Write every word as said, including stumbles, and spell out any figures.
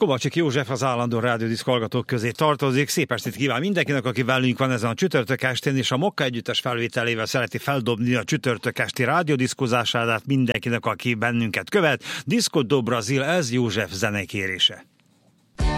Kovacsik József az állandó rádiódiszk hallgatók közé tartozik. Szép estét kíván mindenkinek, aki velünk van ezen a csütörtök estén, és a Mokka együttes felvételével szereti feldobni a csütörtök esti rádiódiszkózását mindenkinek, aki bennünket követ. Disco do Brasil, ez József zenekérése.